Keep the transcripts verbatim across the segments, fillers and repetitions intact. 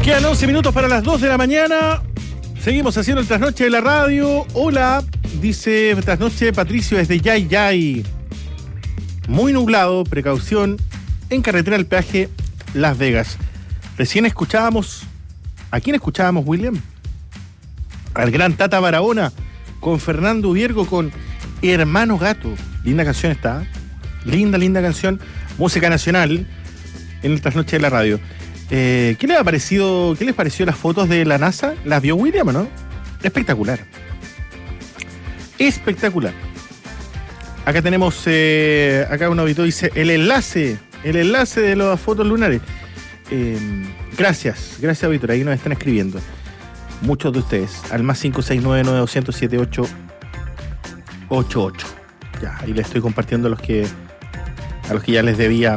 Quedan once minutos para las dos de la mañana. Seguimos haciendo el trasnoche de la radio. Hola, dice trasnoche Patricio desde Yay Yay. Muy nublado, precaución en carretera al peaje Las Vegas. Recién escuchábamos, ¿a quién escuchábamos, William? Al gran Tata Barahona con Fernando Viergo con Hermano Gato. Linda canción está, linda, linda canción. Música nacional en el trasnoche de la radio. Eh, ¿Qué les ha parecido, qué les pareció las fotos de la NASA? ¿Las vio William o no? Espectacular. Espectacular. Acá tenemos, eh, acá un auditor dice, el enlace, el enlace de las fotos lunares. Eh, gracias, gracias auditor, ahí nos están escribiendo. Muchos de ustedes, al más cinco seis nueve nueve dos cero siete ocho ocho ocho. Ya, ahí les estoy compartiendo a los que, a los que ya les debía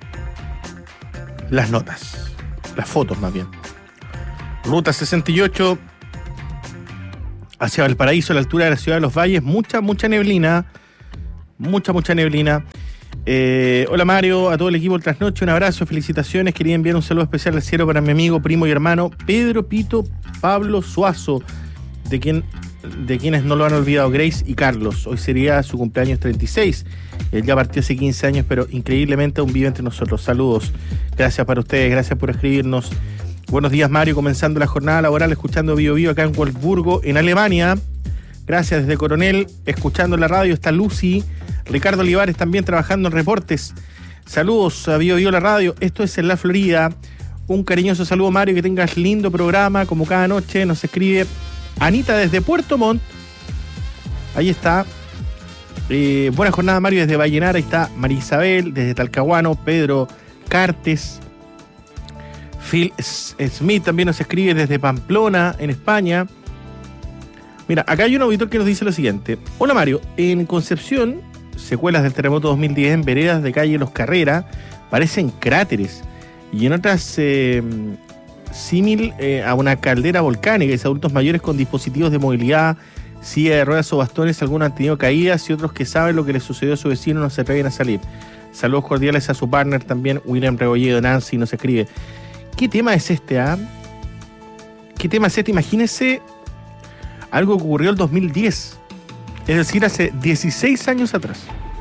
las notas. Las fotos más bien. Ruta sesenta y ocho hacia Valparaíso, a la altura de la ciudad de Los Valles. Mucha, mucha neblina. Mucha, mucha neblina. Eh, hola Mario, a todo el equipo del Trasnoche, un abrazo, felicitaciones. Quería enviar un saludo especial al cielo para mi amigo, primo y hermano Pedro Pito Pablo Suazo, de quien, de quienes no lo han olvidado, Grace y Carlos. Hoy sería su cumpleaños treinta y seis. Él ya partió hace quince años, pero increíblemente aún vive entre nosotros. Saludos. Gracias para ustedes, gracias por escribirnos. Buenos días, Mario, comenzando la jornada laboral, escuchando Bio Bio acá en Wolfsburgo, en Alemania. Gracias desde Coronel, escuchando la radio. Está Lucy. Ricardo Olivares también trabajando en reportes. Saludos a Bio Bio la radio. Esto es en la Florida. Un cariñoso saludo, Mario, que tengas lindo programa, como cada noche. Nos escribe Anita desde Puerto Montt. Ahí está. Eh, buena jornada, Mario, desde Vallenar. Ahí está María Isabel, desde Talcahuano. Pedro Cartes. Phil Smith también nos escribe desde Pamplona, en España. Mira, acá hay un auditor que nos dice lo siguiente. Hola Mario, en Concepción, secuelas del terremoto dos mil diez, en veredas de calle Los Carreras, parecen cráteres. Y en otras, eh, símil eh, a una caldera volcánica. Y adultos mayores con dispositivos de movilidad, silla de ruedas o bastones, algunos han tenido caídas y otros que saben lo que les sucedió a su vecino no se atreven a salir. Saludos cordiales a su partner también, William Rebolledo. Nancy nos escribe. ¿Qué tema es este, ah? ¿Qué tema es este? Imagínense algo que ocurrió el dos mil diez. Es decir, hace dieciséis años atrás.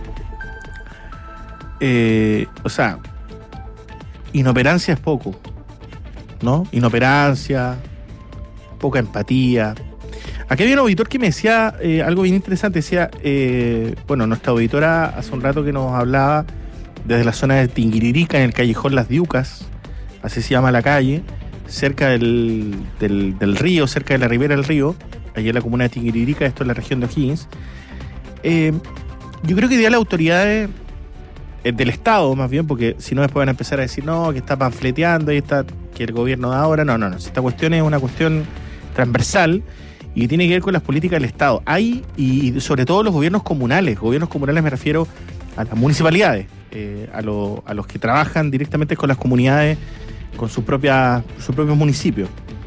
Eh, o sea, inoperancia es poco, ¿no? Inoperancia, poca empatía. Aquí había un auditor que me decía eh, algo bien interesante. Decía, eh, bueno, nuestra auditora hace un rato que nos hablaba desde la zona de Tinguiririca, en el callejón Las Diucas, así se llama la calle, cerca del, del, del río, cerca de la ribera del río, allá en la comuna de Tinguiririca, esto es la región de O'Higgins. Eh, yo creo que ya las autoridades eh, del Estado, más bien, porque si no después van a empezar a decir, no, que está panfleteando, y está que el gobierno da ahora. No, no, no. Esta cuestión es una cuestión transversal y tiene que ver con las políticas del Estado. Hay, y sobre todo los gobiernos comunales, gobiernos comunales me refiero a las municipalidades, eh, a, lo, a los que trabajan directamente con las comunidades, con su propia, su propio municipio.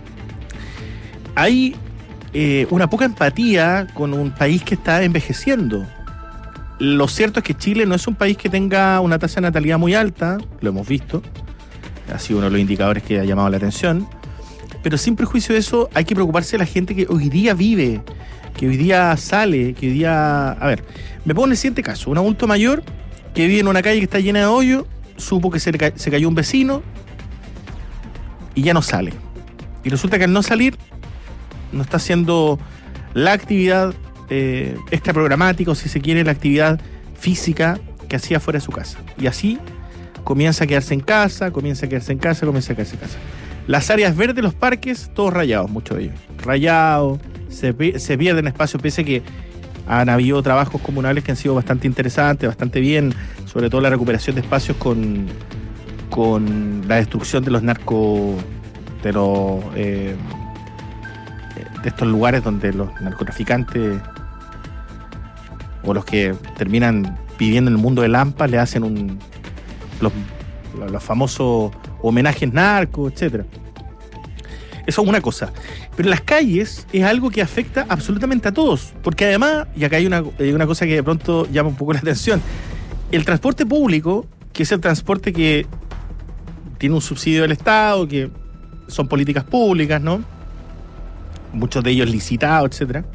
Hay eh, una poca empatía con un país que está envejeciendo. Lo cierto es que Chile no es un país que tenga una tasa de natalidad muy alta, lo hemos visto, ha sido uno de los indicadores que ha llamado la atención, pero sin prejuicio de eso hay que preocuparse de la gente que hoy día vive, que hoy día sale, que hoy día... A ver, me pongo en el siguiente caso, un adulto mayor que vive en una calle que está llena de hoyo, supo que se, le ca- se cayó un vecino y ya no sale. Y resulta que al no salir, no está haciendo la actividad eh, extra programática, o si se quiere, la actividad física que hacía fuera de su casa. Y así comienza a quedarse en casa, comienza a quedarse en casa, comienza a quedarse en casa. Las áreas verdes, los parques, todos rayados, muchos de ellos. Rayados, se, se pierden espacios, pese a que han habido trabajos comunales que han sido bastante interesantes, bastante bien, sobre todo la recuperación de espacios con, con la destrucción de los narcos, de los eh, de estos lugares donde los narcotraficantes o los que terminan viviendo en el mundo de Lampa le hacen un los, los famosos homenajes narcos, etcétera. Eso es una cosa. Pero las calles es algo que afecta absolutamente a todos. Porque además, y acá hay una, hay una cosa que de pronto llama un poco la atención, el transporte público, que es el transporte que tiene un subsidio del Estado, que son políticas públicas, ¿no? Muchos de ellos licitados, etcétera.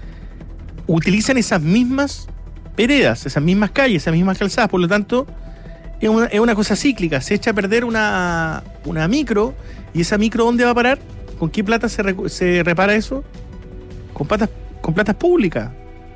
Utilizan esas mismas veredas, esas mismas calles, esas mismas calzadas, por lo tanto, es una, es una cosa cíclica. Se echa a perder una, una micro, y esa micro, ¿dónde va a parar? ¿Con qué plata se, recu- se repara eso? Con platas, con platas públicas.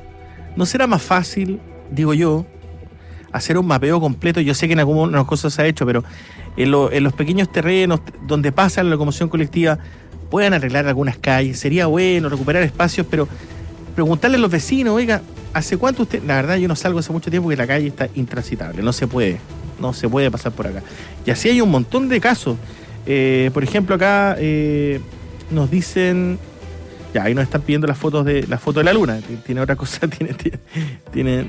¿No será más fácil, digo yo, hacer un mapeo completo? Yo sé que en algunas cosas se ha hecho, pero en, lo, en los pequeños terrenos donde pasa la locomoción colectiva puedan arreglar algunas calles. Sería bueno recuperar espacios, pero preguntarle a los vecinos, oiga, ¿hace cuánto usted...? La verdad, yo no salgo hace mucho tiempo que la calle está intransitable, no se puede, no se puede pasar por acá. Y así hay un montón de casos. Eh, por ejemplo, acá eh, nos dicen... Ya, ahí nos están pidiendo las fotos de la foto de la luna. Tiene otra cosa, tiene, tiene, tiene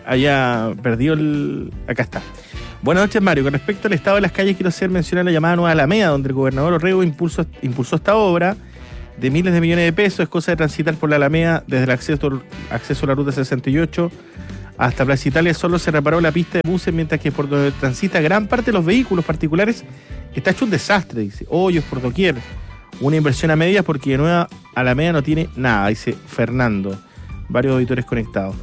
allá perdido el... Acá está. Buenas noches, Mario. Con respecto al estado de las calles, quiero hacer mención a la llamada Nueva Alameda, donde el gobernador Orrego impulsó, impulsó esta obra de miles de millones de pesos. Es cosa de transitar por la Alameda desde el acceso, acceso a la ruta sesenta y ocho hasta Plaza Italia. Solo se reparó la pista de buses, mientras que por donde transita gran parte de los vehículos particulares está hecho un desastre, dice. Hoyos por doquier. Una inversión a medias porque de Nueva Alameda no tiene nada, dice Fernando. Varios auditores conectados.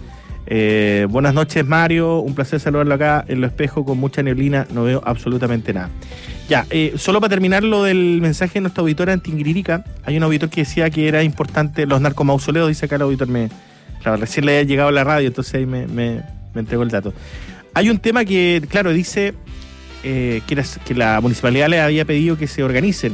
Eh, buenas noches, Mario. Un placer saludarlo acá en Lo Espejo con mucha neblina. No veo absolutamente nada. Ya, eh, solo para terminar lo del mensaje de nuestra auditora en Tinguiririca, hay un auditor que decía que era importante los narcomausoleos. Dice acá el auditor, me, claro, recién le había llegado a la radio, entonces ahí me, me, me entregó el dato. Hay un tema que, claro, dice eh, que, la, que la municipalidad le había pedido que se organicen.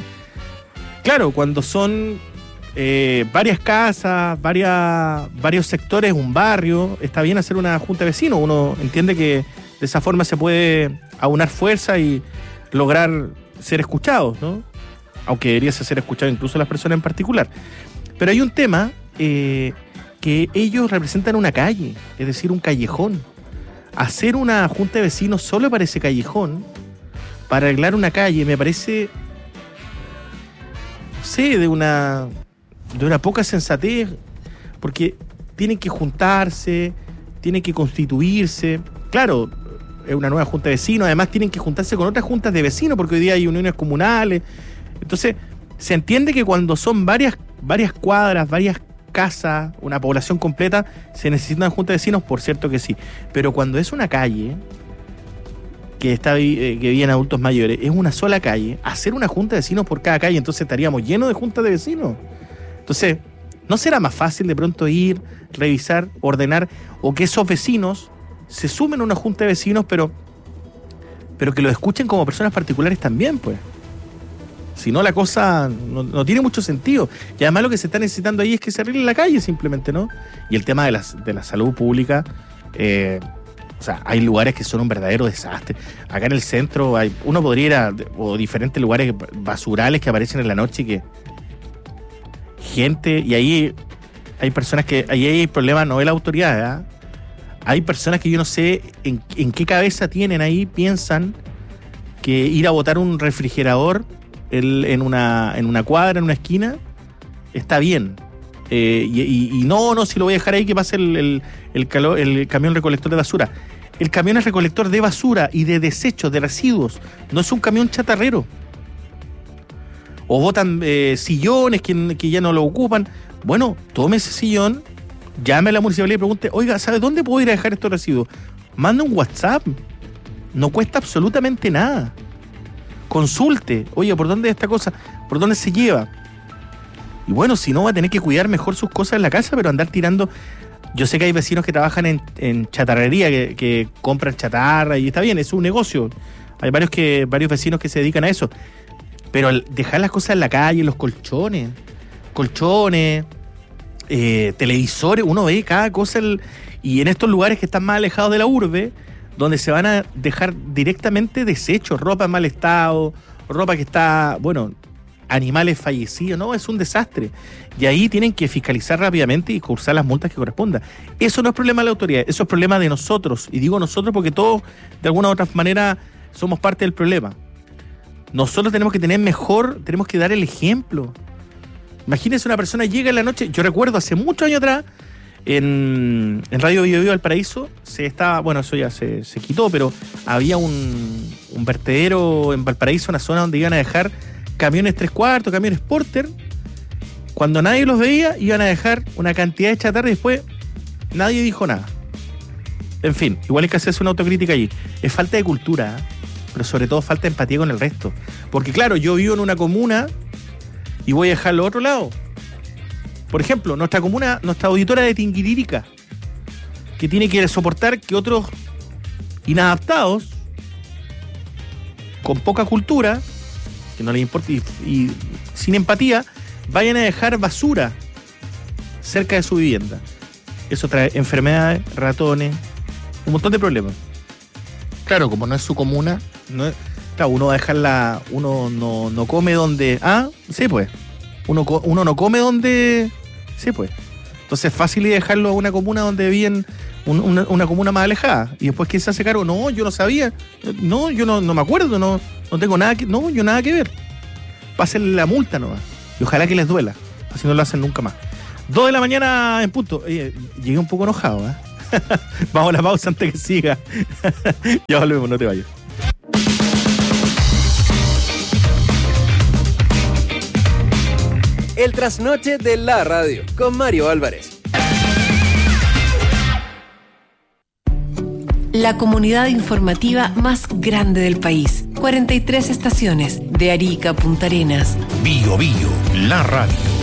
Claro, cuando son eh, varias casas, varias, varios sectores, un barrio, está bien hacer una junta de vecinos. Uno entiende que de esa forma se puede aunar fuerza y lograr ser escuchados, ¿no? Aunque debería ser escuchado incluso las personas en particular. Pero hay un tema eh, que ellos representan una calle, es decir, un callejón. Hacer una junta de vecinos solo para ese callejón, para arreglar una calle, me parece... sé, de una de una poca sensatez, porque tienen que juntarse, tienen que constituirse. Claro, es una nueva junta de vecinos, además tienen que juntarse con otras juntas de vecinos, porque hoy día hay uniones comunales. Entonces, se entiende que cuando son varias, varias cuadras, varias casas, una población completa, se necesita una junta de vecinos, por cierto que sí. Pero cuando es una calle que está eh, que viven adultos mayores, es una sola calle, hacer una junta de vecinos por cada calle, entonces estaríamos llenos de juntas de vecinos. Entonces, ¿no será más fácil de pronto ir, revisar, ordenar, o que esos vecinos se sumen a una junta de vecinos, pero, pero que lo escuchen como personas particulares también, pues? Si no, la cosa no, no tiene mucho sentido. Y además lo que se está necesitando ahí es que se arregle la calle simplemente, ¿no? Y el tema de la, de la salud pública... Eh, O sea, hay lugares que son un verdadero desastre. Acá en el centro hay, uno podría ir a o diferentes lugares basurales que aparecen en la noche y que gente, y ahí hay personas que, ahí hay problemas, no es la autoridad, ¿eh? Hay personas que yo no sé en, en qué cabeza tienen ahí, piensan que ir a botar un refrigerador el, en, una, en una cuadra, en una esquina, está bien. Eh, y, y, y no, no, si lo voy a dejar ahí que pase el, el, el, calo, el camión recolector de basura. El camión es recolector de basura y de desechos, de residuos. No es un camión chatarrero. O botan eh, sillones que, que ya no lo ocupan. Bueno, tome ese sillón, llame a la municipalidad y pregunte, oiga, ¿sabe dónde puedo ir a dejar estos residuos? Manda un WhatsApp. No cuesta absolutamente nada. Consulte, oye, ¿por dónde es esta cosa? ¿Por dónde se lleva? Y bueno, si no, va a tener que cuidar mejor sus cosas en la casa, pero andar tirando... Yo sé que hay vecinos que trabajan en, en chatarrería, que, que compran chatarra, y está bien, es un negocio. Hay varios que varios vecinos que se dedican a eso. Pero al dejar las cosas en la calle, los colchones, colchones, eh, televisores, uno ve cada cosa... El, y en estos lugares que están más alejados de la urbe, donde se van a dejar directamente desechos, ropa en mal estado, ropa que está, bueno... animales fallecidos, no, es un desastre. Y ahí tienen que fiscalizar rápidamente y cursar las multas que correspondan. Eso no es problema de la autoridad, eso es problema de nosotros. Y digo nosotros porque todos, de alguna u otra manera, somos parte del problema. Nosotros tenemos que tener mejor, tenemos que dar el ejemplo. Imagínense, una persona llega en la noche, yo recuerdo hace muchos años atrás, en, en Radio Bio Bio Valparaíso, se estaba, bueno, eso ya se, se quitó, pero había un, un vertedero en Valparaíso, una zona donde iban a dejar camiones tres cuartos, camiones Porter, cuando nadie los veía, iban a dejar una cantidad de chatarra y después nadie dijo nada. En fin, igual hay que hacerse una autocrítica allí. Es falta de cultura, ¿eh? Pero sobre todo falta de empatía con el resto. Porque claro, yo vivo en una comuna y voy a dejarlo a otro lado. Por ejemplo, nuestra comuna, nuestra auditora de Tinguiririca, que tiene que soportar que otros inadaptados, con poca cultura, que no les importa, y, y sin empatía, vayan a dejar basura cerca de su vivienda. Eso trae enfermedades, ratones, un montón de problemas. Claro, como no es su comuna, no es, claro, uno va a dejar la, uno no, no come donde, ah, sí pues, uno, uno no come donde, sí pues. Entonces es fácil dejarlo a una comuna donde viven, un, una, una comuna más alejada. Y después, ¿quién se hace cargo? No, yo no sabía, no, yo no, no me acuerdo, no, no tengo nada que, no, yo nada que ver. Pásenle la multa nomás. Y ojalá que les duela, así no lo hacen nunca más. Dos de la mañana en punto. Oye, llegué un poco enojado, ¿eh? Vamos a la pausa antes que siga. Ya volvemos, no te vayas. El trasnoche de la radio con Mario Álvarez. La comunidad informativa más grande del país. cuarenta y tres estaciones, de Arica a Punta Arenas. Bio Bio, la radio.